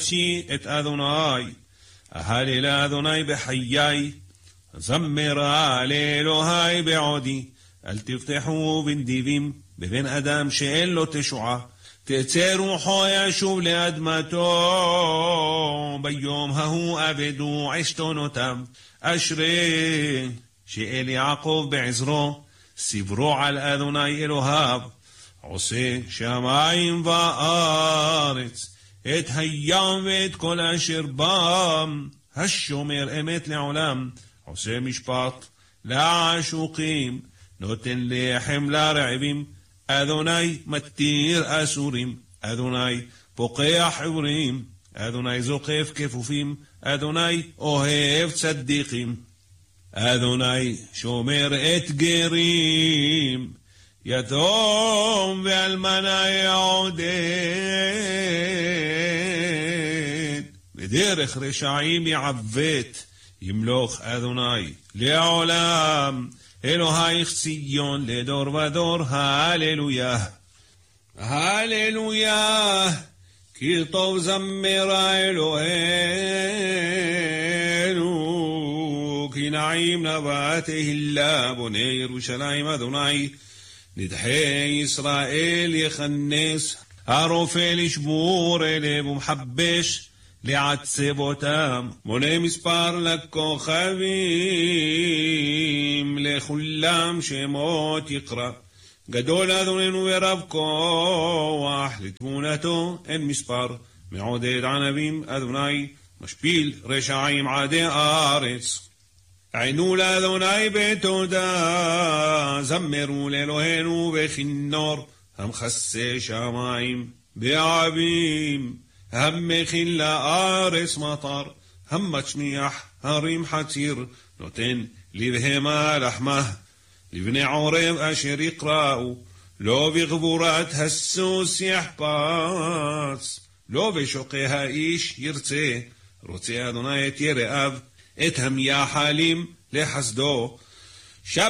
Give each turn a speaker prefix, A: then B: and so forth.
A: שי את אדוני, אהלל אדוני בחיי, זמרה לאלוהי בעודי, אל תבטחו בנדיבים, בבן אדם שאין לו תשועה, תצא רוחו ישוב לאדמתו, ביום ההוא אבדו עשתונותם, אשרי שאל יעקב בעזרו, סברו על אדוני אלוהיו, עושה שמיים וארץ, את הים ואת כל אשר בם, השומר אמת לעולם, עושה משפט לעשוקים, נותן לחם לרעבים, אדוני מתיר אסורים, אדוני פוקח עיוורים, אדוני זוקף כפופים, אדוני אוהב צדיקים, אדוני שומר את גרים, יתום ואלמנה יעודד, בדרך רשעים יעוות, ימלוך אדוני לעולם, אלוהיך ציון לדור ודור, הללויה. הללויה, כי טוב זמרה אלוהינו, כי נעים נבע תהילה בוני ירושלים אדוני, נדחי ישראל יכנס, הרופא לשבור לב ומחבש, לעצב אותם, מונה מספר לכוכבים, לכולם שמות יקרא, גדול אדוננו ורב כוח, לתבונתו אין מספר, מעודד ענבים אדוני, משפיל רשעים עדי הארץ. עינו לאדוני בתודה, זמרו לאלוהינו בכינור, המכסה שמיים בעבים, המכין לארץ מטר, המשמיח הרים חציר, נותן לבהמה לחמה, לבני עורב אשר יקראו, לא בגבורת הסוס יחפץ, לא בשוקי האיש ירצה, רוצה אדוני את יראיו, את המייחלים לחסדו, שב